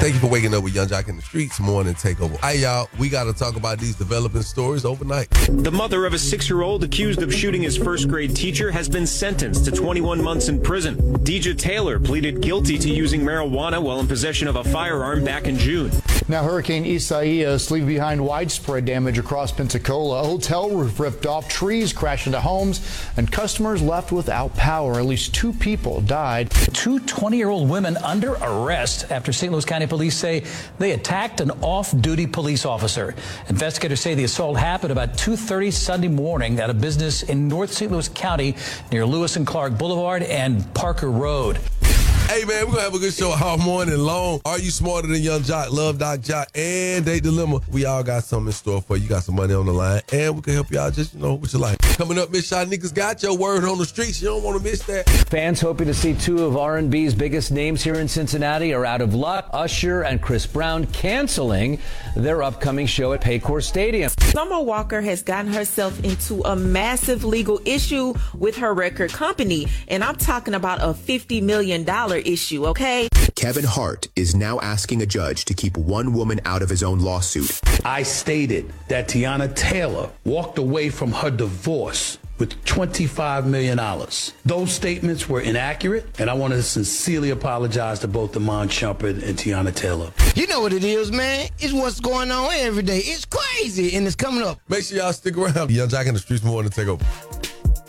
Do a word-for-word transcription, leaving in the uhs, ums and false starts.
Thank you for waking up with Yung Joc in the Streets Morning Takeover. Hey, y'all, we got to talk about these developing stories overnight. The mother of a six-year-old accused of shooting his first-grade teacher has been sentenced to twenty-one months in prison. Deja Taylor pleaded guilty to using marijuana while in possession of a firearm back in June. Now, Hurricane Isaias leave behind widespread damage across Pensacola. A hotel roof ripped off, trees crashed into homes, and customers left without power. At least two people died. Two twenty-year-old women under arrest after Saint Louis County police say they attacked an off-duty police officer. Investigators say the assault happened about two thirty Sunday morning at a business in North Saint Louis County near Lewis and Clark Boulevard and Parker Road. Hey, man, we're going to have a good show all morning long. Are you smarter than Yung Joc? Love Doc Joc and Date Dilemma. We all got something in store for you. You got some money on the line, and we can help you out just, you know, with your life. Coming up, Miss Shaniqua's got your word on the streets. You don't want to miss that. Fans hoping to see two of R and B's biggest names here in Cincinnati are out of luck. Usher and Chris Brown canceling their upcoming show at Paycor Stadium. Summer Walker has gotten herself into a massive legal issue with her record company, and I'm talking about a fifty million dollars issue, okay? Kevin Hart is now asking a judge to keep one woman out of his own lawsuit. I stated that Teyana Taylor walked away from her divorce with twenty-five million dollars. Those statements were inaccurate, and I want to sincerely apologize to both Iman Shumpert and Teyana Taylor. You know what it is, man. It's what's going on every day. It's crazy, and it's coming up. Make sure y'all stick around. Yung Joc in the Streets Morning Takeover.